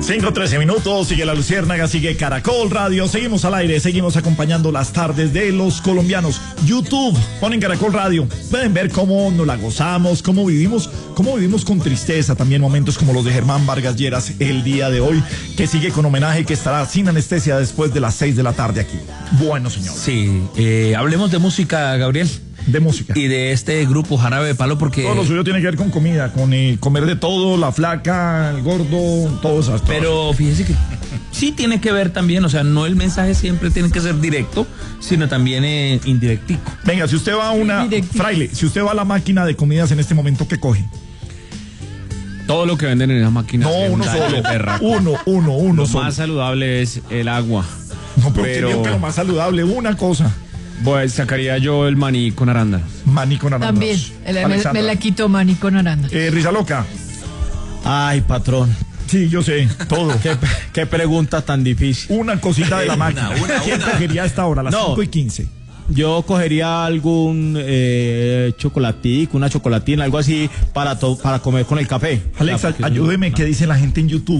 5:13 minutos, sigue La Luciérnaga, sigue Caracol Radio, seguimos al aire, seguimos acompañando las tardes de los colombianos. YouTube, ponen Caracol Radio, pueden ver cómo nos la gozamos, cómo vivimos con tristeza, también momentos como los de Germán Vargas Lleras el día de hoy, que sigue con homenaje, que estará sin anestesia después de las 6 de la tarde aquí. Bueno, señor. Sí, hablemos de música, Gabriel. De música. Y de este grupo Jarabe de Palo, porque... Todo lo suyo tiene que ver con comida, con comer de todo, la flaca, el gordo, todo eso. Pero fíjese que sí tiene que ver también, o sea, no el mensaje siempre tiene que ser directo, sino también indirectico. Venga, si usted va a Fraile, si usted va a la máquina de comidas en este momento, ¿qué coge? Todo lo que venden en esa máquina. No, uno solo. Uno lo solo. más saludable es el agua. No, pero digo que lo más saludable, una cosa. Pues sacaría yo el maní con arándano. Maní con arándano. También, me la quito maní con arándano. Risa loca. Ay, patrón. Sí, yo sé, todo. ¿Qué pregunta tan difícil? Una cosita de la máquina. ¿Quién cogería a esta hora, a las 5:15? Yo cogería algún chocolatico, una chocolatina, algo así para comer con el café. Alexa, ayúdeme, ¿qué dice la gente en YouTube?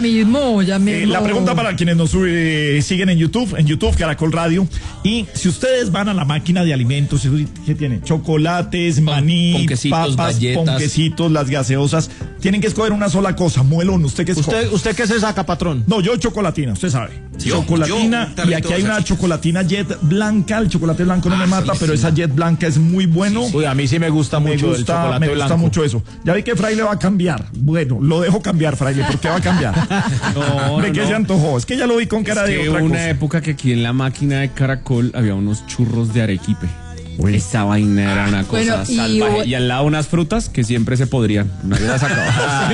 Ya mismo. La pregunta para quienes nos siguen en YouTube Caracol Radio. Y si ustedes van a la máquina de alimentos, ¿qué tiene? Chocolates, maní, ponquecitos, papas, galletas, ponquecitos, las gaseosas. Tienen que escoger una sola cosa. Muelón, ¿usted qué escoge? ¿Usted qué se saca, patrón? No, yo chocolatina, usted sabe. Chocolatina, y aquí hay una chocolatina Jet blanca. El chocolate blanco no me mata, pero esa Jet blanca es muy bueno. Uy, a mí sí me gusta mucho el chocolate blanco. Me gusta mucho eso. Ya vi que Fraile va a cambiar. Bueno, lo dejo cambiar, Fraile, porque va a cambiar. ¿De qué se antojó? Es que ya lo vi con cara de otra cosa. Una época que aquí en la máquina de Caracol había unos churros de arequipe. Uy. Esa vaina era una cosa salvaje. Y al lado unas frutas que siempre se podrían. Nadie las acababa.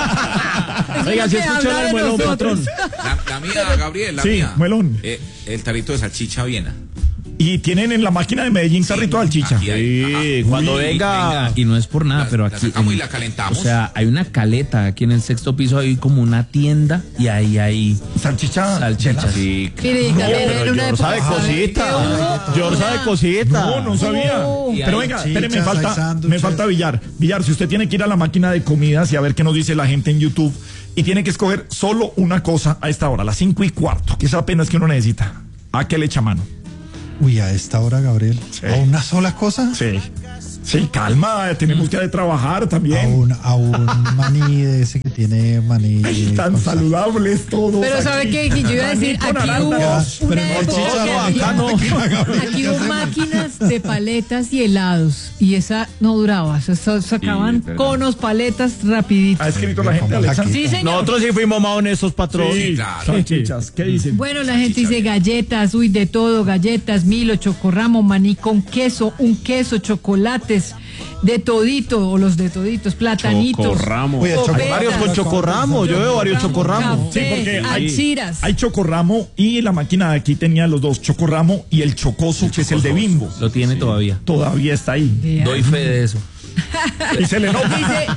Oiga, si escuchó el melón, patrón. La mía, Gabriel, la sí, mía. Melón. El tarrito de salchicha Viena. Y tienen en la máquina de Medellín tarrito de salchicha. Sí, cuando venga. Y no es por nada, pero aquí. La sacamos y la calentamos. O sea, hay una caleta aquí en el 6º piso, hay como una tienda y ahí hay salchicha. Sí, Mire, pero George sabe cosita. George sabe cosita. No sabía. Pero venga, espere, me falta Villar. Villar, si usted tiene que ir a la máquina de comidas y a ver qué nos dice la gente en YouTube, y tiene que escoger solo una cosa a esta hora, las 5:15, que es apenas que uno necesita. ¿A qué le echa mano? Uy, a esta hora, Gabriel. Sí. ¿A una sola cosa? Sí, calma, tenemos que trabajar también. A un maní de ese que tiene maní. Ay, tan saludables todos. Pero aquí. ¿sabe qué? Yo iba a decir, aquí hubo máquinas de paletas y helados. Y esa no duraba. Se sacaban conos, paletas, rapidito. ¿Ha escrito la gente, Alexa? Sí, señor. Nosotros sí fuimos más honestos, patrón. Sí, claro. Salchichas, ¿qué dicen? Bueno, la gente dice galletas, de todo, galletas, Milo, chocorramo, maní con queso, un queso, chocolates, de todito, o los de toditos, platanitos. Chocorramo. Varios con chocorramo, yo veo varios chocorramo. Sí, porque achiras. hay chocorramo y la máquina de aquí tenía los dos, chocorramo y el chocoso, que es el de Bimbo. lo tiene todavía. Todavía está ahí. Doy fe de eso. Y se le nota.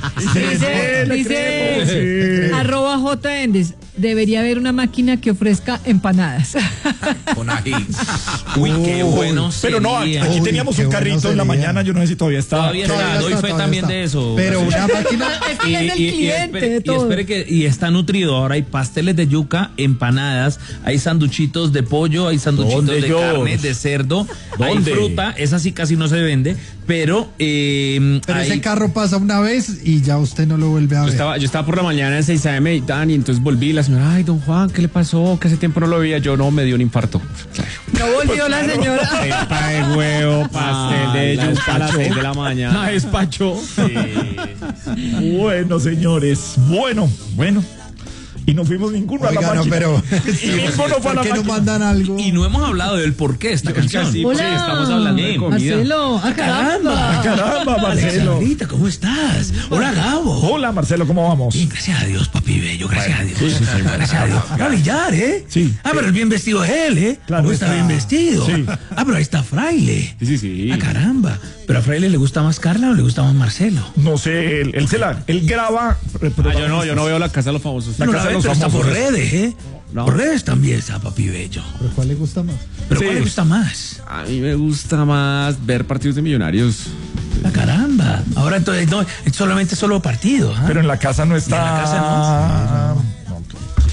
Dice @J Endes, debería haber una máquina que ofrezca empanadas. Con ají. Uy, qué bueno. Pero no, aquí teníamos un carrito en la mañana, yo no sé si todavía está. Todavía está, doy fe también de eso. Pero una máquina. Es que es el cliente de todo. Y está nutrido. Ahora hay pasteles de yuca, empanadas, hay sanduchitos de pollo, hay sanduchitos de carne, de cerdo, hay fruta, esa sí casi no se vende, pero ese carro pasa una vez y ya usted no lo vuelve a ver. Yo estaba por la mañana en 6 AM y entonces volví y la señora, ay, don Juan, ¿qué le pasó? Que hace tiempo no lo veía. Yo no, me dio un infarto. No volvió la señora. Pepa de huevo, pastel de yuca a las 6 de la mañana. La despachó. Bueno, señores, bueno. Y no fuimos ninguno a la máquina. Pero ninguno fue a la ¿por qué no máquina. mandan algo? Y no hemos hablado del porqué de esta canción. Sí, Hola, estamos hablando de comida. Marcelo. Caramba, Marcelo. Alexandrita, ¿cómo estás? Hola, Gabo. Hola, Marcelo, ¿cómo vamos? Bien, gracias a Dios, papi bello, gracias a Dios. Gracias a Dios. Va a Villar, ¿eh? Sí. Pero el bien vestido es él, ¿eh? Claro, ¿Cómo está bien vestido? Sí. Pero ahí está Fraile. Sí. Caramba. ¿Pero a Fraile le gusta más Carla o le gusta más Marcelo? No sé, él graba. Yo no veo La Casa de los Famosos. La Casa de los Pero está por Famosos. redes, ¿eh? No. Por redes también está papi bello. ¿Pero cuál le gusta más? ¿Pero Sí. cuál le gusta más? A mí me gusta más ver partidos de Millonarios. Caramba. Ahora entonces no, es solamente solo partido. ¿Ah? Pero en la casa no está. Y en la casa no.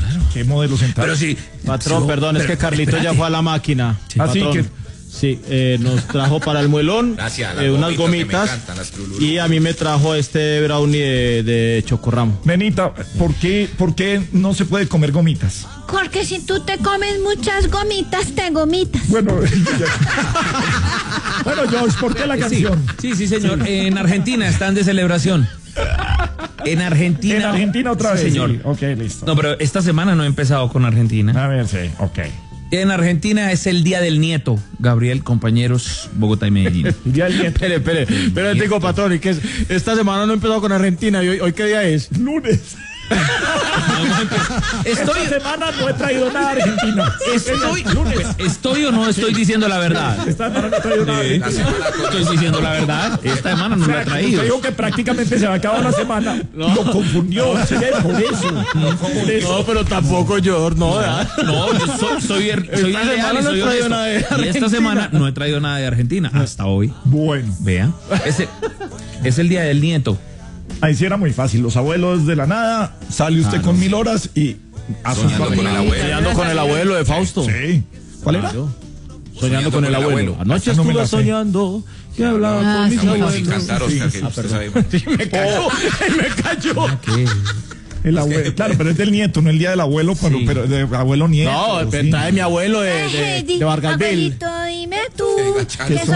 ¿Qué modelo central? Pero sí. Patrón, perdón, es que Carlito ya fue a la máquina. Así Patrón. que... Sí, nos trajo para el muelón unas gomitas y a mí me trajo este brownie de chocorramo. Nenita, ¿por qué no se puede comer gomitas? Porque si tú te comes muchas gomitas, te gomitas. Bueno, bueno, George, ¿por qué la canción? Sí, señor. En Argentina están de celebración. En Argentina. En Argentina otra vez. Señor. Sí. Ok, listo. No, pero esta semana no he empezado con Argentina. A ver, sí, ok. En Argentina es el Día del Nieto, Gabriel, compañeros, Bogotá y Medellín. Día del Nieto. Pero digo, patrón, y que esta semana no he empezado con Argentina. ¿Y hoy qué día es? Lunes. Esta semana no he traído nada a Argentina. ¿Estoy o no estoy diciendo la verdad? Esta semana no he traído nada a Argentina. Estoy diciendo la verdad. Esta semana no la he traído. Usted dijo que prácticamente se va a acabar la semana. No. Lo confundió. Sí, por eso. No, pero tampoco yo, no. No, yo soy leal y soy honesto. Y esta semana no he traído nada de Argentina hasta hoy. Bueno. Vea. Es el Día del Nieto. Ahí sí era muy fácil. Los abuelos de la nada, sale usted con 1000 horas y soñando con el abuelo. Soñando con el abuelo de Fausto. Sí. ¿Cuál era? Soñando con el abuelo. Anoche estuve soñando que hablaba con mis abuelos. Sin cantar, Oscar, que usted sabe. Me cayó. El abuelo, claro, pero es del nieto, no el día del abuelo, pero de abuelo nieto. No, trae mi abuelo de Vargas Ville. Abuelito, dime tú. Que